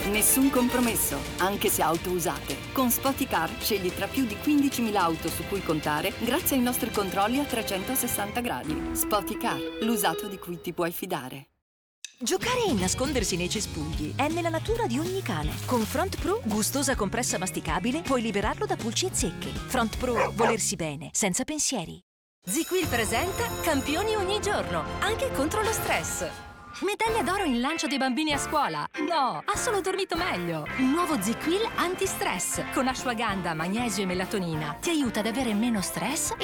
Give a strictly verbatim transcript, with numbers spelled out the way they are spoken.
Nessun compromesso, anche se auto usate. Con Spoticar scegli tra più di quindicimila auto su cui contare grazie ai nostri controlli a trecentosessanta gradi. Spoticar, l'usato di cui ti puoi fidare. Giocare e nascondersi nei cespugli è nella natura di ogni cane. Con Front Pro, gustosa compressa masticabile, puoi liberarlo da pulci e zecche. Front Pro, volersi bene, senza pensieri. ZzzQuil presenta Campioni ogni giorno, anche contro lo stress. Medaglia d'oro in lancio dei bambini a scuola? No, ha solo dormito meglio. Il nuovo ZzzQuil anti-stress con ashwagandha, magnesio e melatonina ti aiuta ad avere meno stress e